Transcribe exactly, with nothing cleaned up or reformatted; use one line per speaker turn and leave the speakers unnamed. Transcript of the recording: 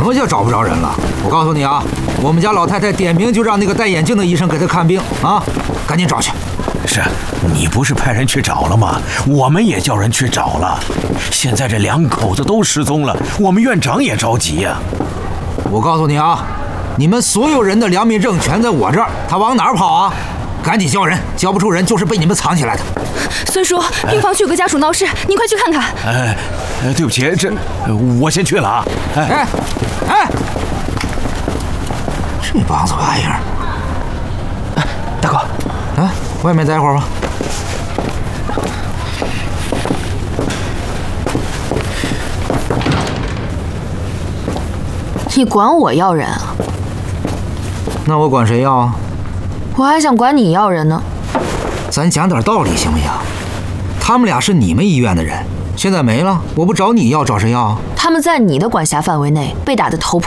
么叫找不着人了？我告诉你啊，我们家老太太点名就让那个戴眼镜的医生给她看病啊，赶紧找去。
是，你不是派人去找了吗？我们也叫人去找了。现在这两口子都失踪了，我们院长也着急呀。
我告诉你啊，你们所有人的良民证全在我这儿，他往哪儿跑啊？赶紧叫人，交不出人就是被你们藏起来的。
孙叔，病房区有个家属闹事，您快去看看。
哎，对不起，这我先去了啊。
哎哎哎，这帮子玩意儿！
哎，大哥，
啊，外面待会儿吧。
你管我要人啊？
那我管谁要啊？
我还想管你要人呢。
咱讲点道理行不行？他们俩是你们医院的人，现在没了，我不找你要，找谁要啊？
他们在你的管辖范围内被打得头破